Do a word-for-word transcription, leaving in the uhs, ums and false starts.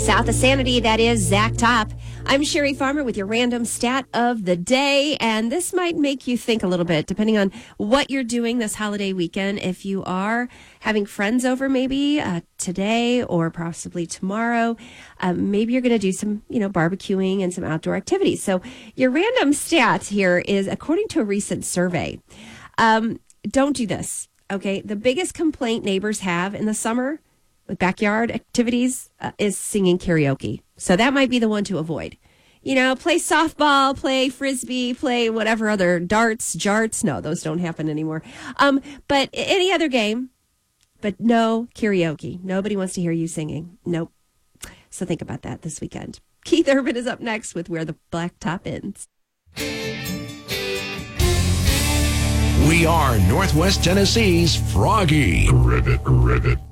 South of Sanity, that is Zach Top. I'm Sherry Farmer with your random stat of the day, and this might make you think a little bit, depending on what you're doing this holiday weekend. If you are having friends over maybe uh, today or possibly tomorrow, um, maybe you're going to do some, you know, barbecuing and some outdoor activities. So your random stat here is, according to a recent survey, um, don't do this, okay? The biggest complaint neighbors have in the summer with backyard activities uh, is singing karaoke. So that might be the one to avoid. You know, play softball, play frisbee, play whatever other darts, jarts. No, those don't happen anymore. Um, but any other game, but no karaoke. Nobody wants to hear you singing. Nope. So think about that this weekend. Keith Urban is up next with Where the Black Top Ends. We are Northwest Tennessee's Froggy. Ribbit, ribbit.